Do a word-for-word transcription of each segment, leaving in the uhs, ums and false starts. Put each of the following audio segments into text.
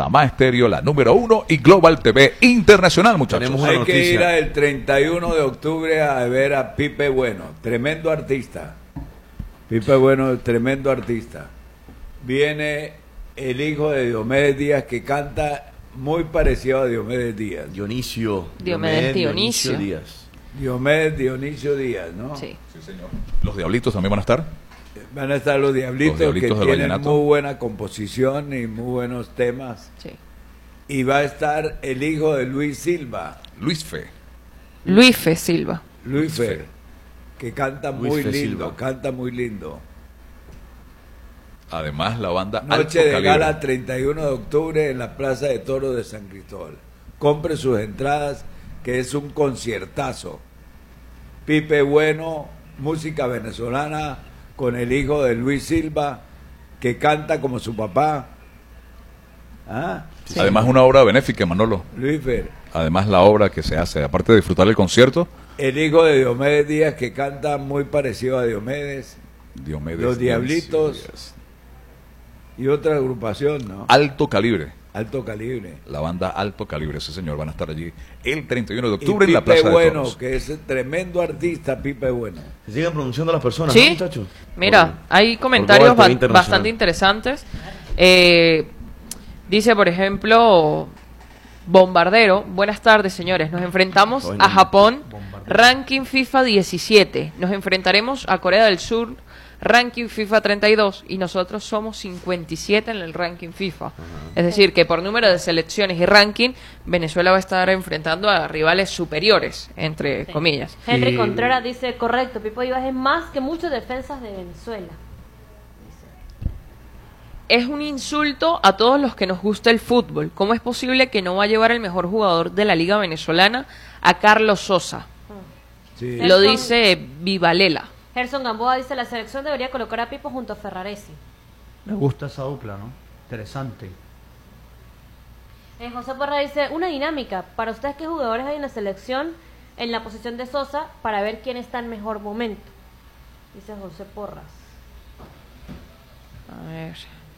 Panamá Estéreo, la número uno, y Global T V Internacional, muchachos. Tenemos una Hay noticia. que ir el treinta y uno de octubre a ver a Pipe Bueno, tremendo artista. Pipe Bueno, tremendo artista. Viene el hijo de Diomedes Díaz, que canta muy parecido a Diomedes Díaz. Dionisio. Diomedes Dionisio. Díaz. Diomedes Dionisio Díaz, ¿no? Sí. Sí, señor. Los Diablitos también van a estar. Van a estar los Diablitos, Los Diablitos que del tienen vallenato. muy buena composición y muy buenos temas. Sí. Y va a estar el hijo de Luis Silva, Luis Fe. Luis Fe Silva. Luis Luis Fer, que canta Luis muy Fe lindo, Silva. canta muy lindo. Además, la banda Alto Noche de Calibre. gala treinta y uno de octubre en la Plaza de Toros de San Cristóbal. Compre sus entradas, que es un conciertazo. Pipe Bueno, música venezolana, con el hijo de Luis Silva, que canta como su papá. ¿Ah? Sí. Además, una obra benéfica, Manolo. Luis Fer. Además, la obra que se hace, aparte de disfrutar el concierto, El hijo de Diomedes Díaz, que canta muy parecido a Diomedes. Diomedes Los Diablitos. Díaz. Y otra agrupación, ¿no? Alto Calibre. Alto Calibre. La banda Alto Calibre, ese señor, van a estar allí el treinta y uno de Y octubre Pipe en la Plaza de Bueno, Toros. que es el tremendo artista, Pipe Bueno. Se siguen pronunciando las personas, Sí, ¿no, muchachos? mira, Por- hay por comentarios Global T V ba- Internacional. bastante interesantes. Eh, dice, por ejemplo, Bombardero, buenas tardes, señores. Nos enfrentamos Ay, a no. Japón, Bombardero. ranking FIFA diecisiete. Nos enfrentaremos a Corea del Sur, ranking FIFA treinta y dos. Y nosotros somos cincuenta y siete en el ranking FIFA. Es decir, que por número de selecciones y ranking, Venezuela va a estar enfrentando a rivales superiores, entre comillas. Henry Y- Contreras dice, correcto, Pipo Ibas es más que muchos defensas de Venezuela. Es un insulto a todos los que nos gusta el fútbol. ¿Cómo es posible que no va a llevar el mejor jugador de la Liga Venezolana a Carlos Sosa? Sí. Lo Gerson- dice Vivalela. Gerson Gamboa dice, la selección debería colocar a Pipo junto a Ferraresi. Me gusta esa dupla, ¿no? Interesante. Eh, José Porra dice, una dinámica. Para ustedes, ¿qué jugadores hay en la selección en la posición de Sosa para ver quién está en mejor momento? Dice José Porras. A ver.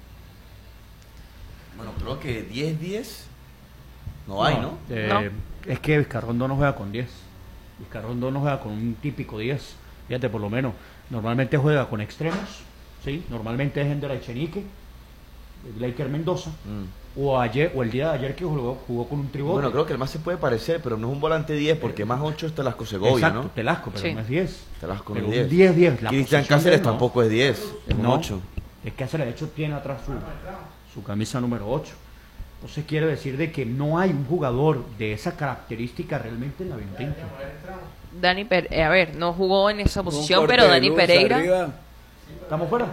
Bueno, creo que diez diez no hay, ¿no? Eh, No. Es que Vizcarrondo no juega con diez. Vizcarrondo no juega con un típico diez. Fíjate, por lo menos. Normalmente juega con extremos. ¿Sí? Normalmente es Ender Echenique, Laker Mendoza. Mm. O ayer o el día de ayer que jugó, jugó con un tribote. Bueno, creo que el más se puede parecer, pero no es un volante diez, porque más ocho es Telasco Segovia, Exacto, ¿no? Telasco, pero Sí. no es diez. Telasco Pero no un es diez diez. la Cristian posición Cáceres de él, no. tampoco es diez, es un No, ocho. es que Cáceres de hecho tiene atrás su, su camisa número ocho. Entonces quiere decir de que no hay un jugador de esa característica realmente en la Vinotinto. Dani Per- eh, a ver, no jugó en esa Un posición, corte pero de Dani luz Pereira. arriba. ¿Estamos fuera?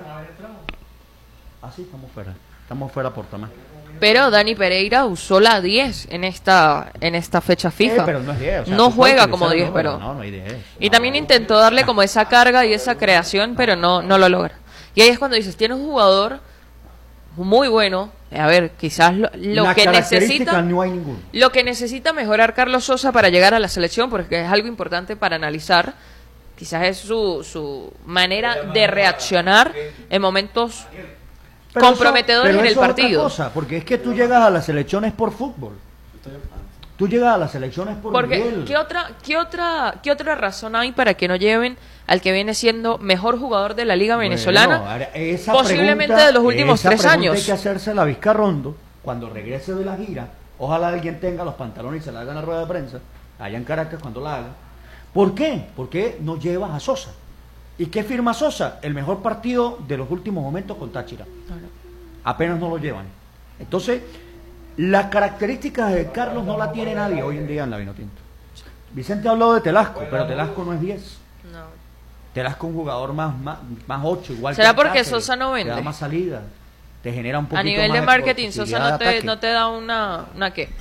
Ah, sí, estamos fuera. Estamos fuera por Tamás. Pero Dani Pereira usó la diez en esta en esta fecha FIFA. Eh, pero no es diez. o sea, no tú puedes juega como utilizar el diez, número, pero. No, no hay diez. Y No. también intentó darle como esa carga y esa creación, pero no, no lo logra. Y ahí es cuando dices, tiene un jugador muy bueno. A ver, quizás lo, lo La que característica necesita no hay ninguno. lo que necesita mejorar Carlos Sosa para llegar a la selección, porque es algo importante para analizar. Quizás es su, su manera de reaccionar en momentos Pero eso- comprometedores pero en el eso es otra partido. cosa, porque es que tú llegas a las selecciones por fútbol. Tú llegas a las selecciones por Porque, nivel. ¿qué otra, qué, otra, ¿qué otra razón hay para que no lleven al que viene siendo mejor jugador de la Liga venezolana? Bueno, ahora, esa posiblemente pregunta- de los últimos esa tres pregunta años. Hay que hacérsela a Vizcarrondo cuando regrese de la gira. Ojalá alguien tenga los pantalones y se la haga en la rueda de prensa, allá en Caracas cuando la haga. ¿Por qué? ¿Por qué no llevas a Sosa? ¿Y qué firma Sosa? El mejor partido de los últimos momentos con Táchira. Apenas no lo llevan. Entonces, las características de Carlos no la tiene nadie hoy en día en la Vinotinto. Vicente ha hablado de Telasco, pero Telasco no es diez. No. Telasco es un jugador más, más, más ocho, igual ¿Será que porque Cáceres. Sosa no Te da vende? más salida, te genera un poquito A nivel más de marketing, posibilidad Sosa no de te, ataque. no te da una, una qué.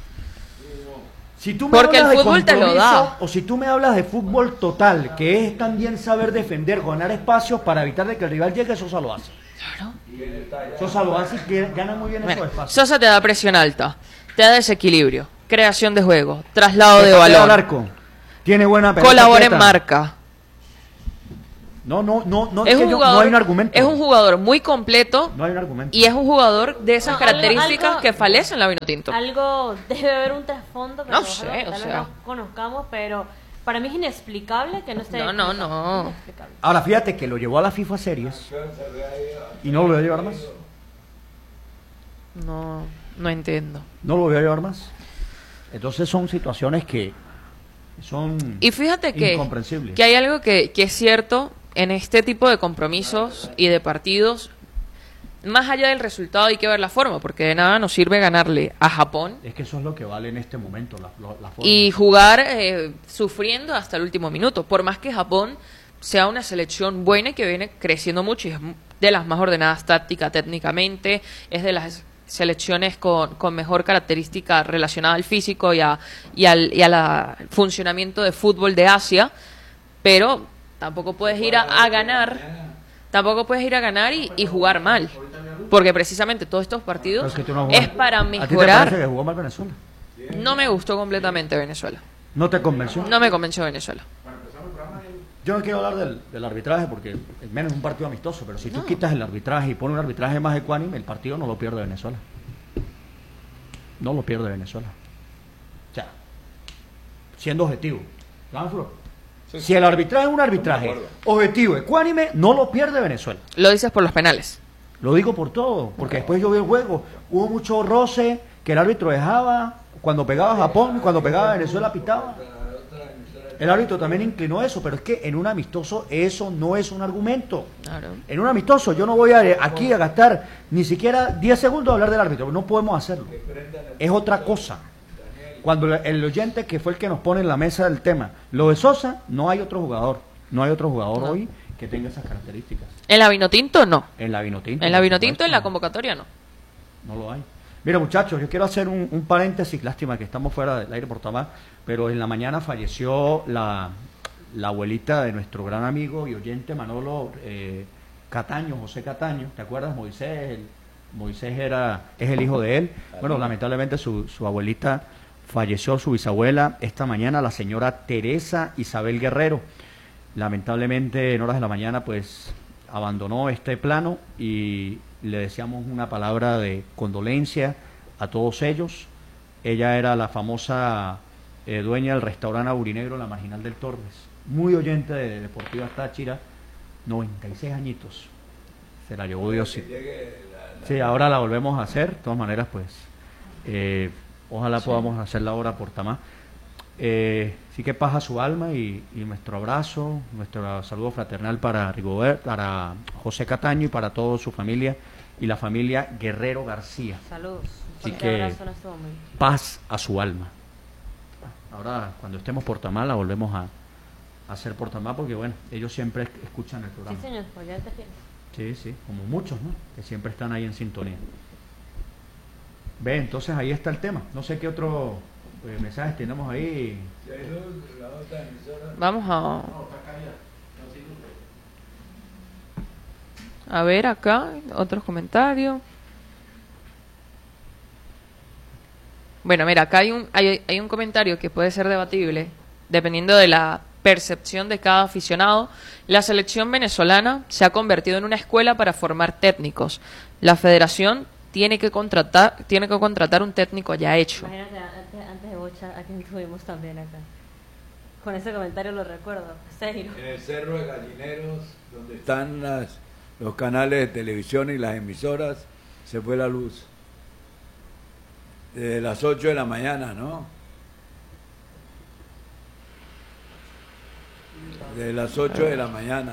Si tú me Porque el hablas de fútbol te lo compromiso, da. o si tú me hablas de fútbol total, que es también saber defender, ganar espacios para evitar de que el rival llegue, Sosa lo hace. Claro. Sosa lo hace y que- gana muy bien Bueno, esos espacios. Sosa te da presión alta, te da desequilibrio, creación de juego, traslado de Te patea al balón, arco. Tiene buena pelota colabora en quieta. marca. No, no, no, no, Es que un yo- jugador, no hay un argumento. es un jugador muy completo No hay un argumento. y es un jugador de esas No, algo- características algo- que fallecen en la Vinotinto. Algo debe haber un trasfondo que No nosotros sé, o tal vez sea. no conozcamos, pero para mí es inexplicable que no esté. No, no, explicado. no. Inexplicable. Ahora fíjate que lo llevó a la FIFA Series y no lo voy a llevar más. No, no entiendo. No lo voy a llevar más. Entonces son situaciones que son Y fíjate que, incomprensibles. que hay algo que, que es cierto en este tipo de compromisos y de partidos. Más allá del resultado hay que ver la forma, porque de nada nos sirve ganarle a Japón Es que eso es lo que vale en este momento, la, la- la forma. y jugar eh, sufriendo hasta el último minuto. Por más que Japón sea una selección buena y que viene creciendo mucho y es de las más ordenadas táctica, técnicamente, es de las selecciones con, con mejor característica relacionada al físico y a, y al y a la- al funcionamiento de fútbol de Asia, pero tampoco puedes ir a, a ganar, tampoco puedes ir a ganar y, y jugar mal, porque precisamente todos estos partidos Pero es que tú no es jugas- para ¿A ti te parece mejorar. que jugó mal Venezuela? No me gustó completamente Venezuela. ¿No te convenció? No me convenció Venezuela. Yo no quiero hablar del, del arbitraje porque el menos es un partido amistoso, pero si tú No. quitas el arbitraje y pones un arbitraje más ecuánime, el partido no lo pierde Venezuela. No lo pierde Venezuela. O sea, siendo objetivo. ¿Verdad, Flor? Si el arbitraje es un arbitraje objetivo, ecuánime, no lo pierde Venezuela. Lo dices por los penales. Lo digo por todo, porque después yo vi el juego, hubo mucho roce que el árbitro dejaba, cuando pegaba a Japón, cuando pegaba a Venezuela pitaba. El árbitro también inclinó eso, pero es que en un amistoso eso no es un argumento. Claro. En un amistoso yo no voy a, aquí a gastar ni siquiera diez segundos a hablar del árbitro, no podemos hacerlo. Es otra cosa. Cuando el oyente que fue el que nos pone en la mesa del tema, lo de Sosa, no hay otro jugador, no hay otro jugador No. hoy que tenga esas características. En la Vinotinto no. En la Vinotinto. En la por Vinotinto supuesto, en la no. convocatoria no. No lo hay. Mira, muchachos, yo quiero hacer un, un paréntesis, lástima que estamos fuera del aire por Tamá, pero en la mañana falleció la, la abuelita de nuestro gran amigo y oyente Manolo eh, Cataño, José Cataño, ¿te acuerdas? Moisés, el- Moisés era, es el hijo de él. Bueno, lamentablemente su, su abuelita falleció, su bisabuela, esta mañana, la señora Teresa Isabel Guerrero. Lamentablemente en horas de la mañana pues abandonó este plano y le deseamos una palabra de condolencia a todos ellos. Ella era la famosa eh, dueña del restaurante Aurinegro, la Marginal del Torres, muy oyente de Deportiva Táchira, noventa y seis añitos, se la llevó Dios. Sí, sí, ahora la volvemos a hacer, de todas maneras pues eh, ojalá podamos hacerla ahora por Tamá. Eh, sí que paz a su alma y, y nuestro abrazo, nuestro saludo fraternal para Rigobert, para José Cataño y para toda su familia y la familia Guerrero García. Saludos. Así Fuerte que- abrazo en este momento. Paz a su alma. Ahora, cuando estemos por Tamá, la volvemos a, a hacer por Tamá porque, bueno, ellos siempre es- escuchan el Sí, programa. señor, oyentes fieles. Sí, sí, como muchos, ¿no? Que siempre están ahí en sintonía. Ve, entonces ahí está el tema. No sé qué otro eh, mensajes tenemos ahí. Vamos a... A ver acá, otros comentarios. Bueno, mira, acá hay un, hay, hay un comentario que puede ser debatible, dependiendo de la percepción de cada aficionado. La selección venezolana se ha convertido en una escuela para formar técnicos. La federación tiene que contratar, tiene que contratar un técnico ya hecho. Imagínate, antes, antes de Bocha, a quien tuvimos también acá. Con ese comentario lo recuerdo. Serio. En el Cerro de Gallineros, donde están las, los canales de televisión y las emisoras, se fue la luz. Desde las ocho de la mañana, ¿no? Desde las ocho de la mañana.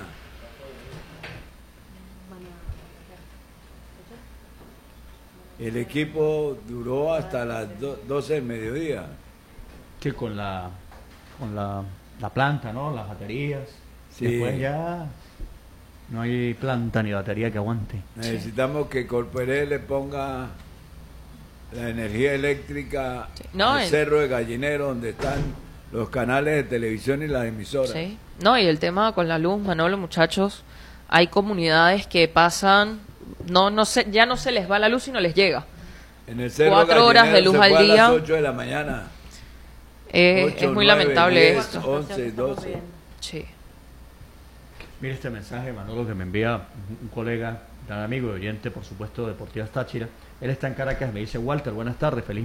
El equipo duró hasta las do- doce del mediodía. Que con la con la, la planta, ¿no? Las baterías. Sí. Después ya no hay planta ni batería que aguante. Necesitamos que Corporé le ponga la energía eléctrica Sí. No, al el- Cerro de Gallinero, donde están los canales de televisión y las emisoras. Sí. No, y el tema con la luz, Manolo, muchachos, hay comunidades que pasan, no, no se, ya no se les va la luz y no les llega. En el Cerro Cuatro de horas de Gallinero luz se al fue a día. las ocho de la mañana. Eh, Ocho, es muy nueve, lamentable diez, esto. once, doce. Sí. Mire este mensaje, Manolo, que me envía un, un colega, gran amigo y oyente, por supuesto, de Deportivas Táchira. Él está en Caracas, me dice: Walter, buenas tardes, feliz